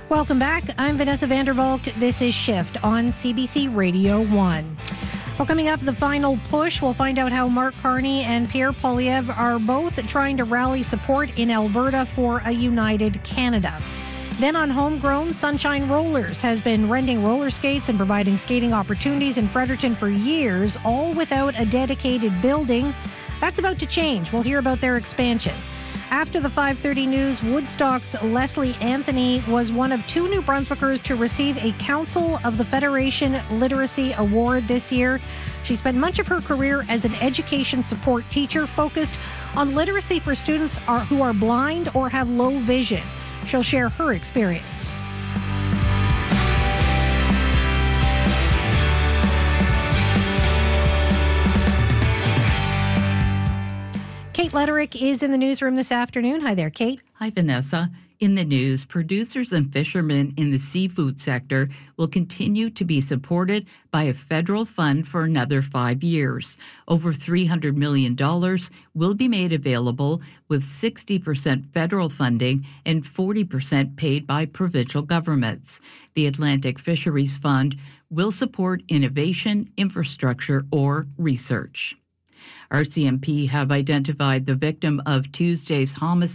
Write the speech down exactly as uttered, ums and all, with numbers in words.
Welcome back. I'm Vanessa Vandervalk. This is Shift on C B C Radio one. Well, coming up, the final push. We'll find out how Mark Carney and Pierre Poilievre are both trying to rally support in Alberta for a united Canada. Then on Homegrown, Sunshine Rollers has been renting roller skates and providing skating opportunities in Fredericton for years, all without a dedicated building. That's about to change. We'll hear about their expansion. After the five thirty news, Woodstock's Leslie Anthony was one of two New Brunswickers to receive a Council of the Federation Literacy Award this year. She spent much of her career as an education support teacher focused on literacy for students are, who are blind or have low vision. She'll share her experience. Kate Letterick is in the newsroom this afternoon. Hi there, Kate. Hi, Vanessa. In the news, producers and fishermen in the seafood sector will continue to be supported by a federal fund for another five years. Over three hundred million dollars will be made available, with sixty percent federal funding and forty percent paid by provincial governments. The Atlantic Fisheries Fund will support innovation, infrastructure, or research. R C M P have identified the victim of Tuesday's homicide